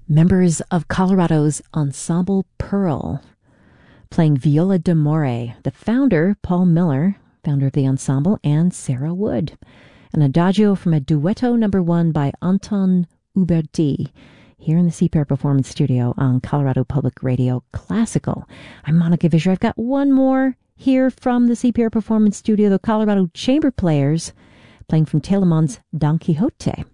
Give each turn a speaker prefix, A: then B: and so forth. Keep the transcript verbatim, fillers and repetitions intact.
A: Members of Colorado's Ensemble Pearl, playing Viola d'Amore. The founder, Paul Miller, founder of the ensemble, and Sarah Wood. An adagio from a duetto number one by Anton Uberti, here in the C P R Performance Studio on Colorado Public Radio Classical. I'm Monica Vischer. I've got one more here from the C P R Performance Studio, the Colorado Chamber Players, playing from Telemann's Don Quixote.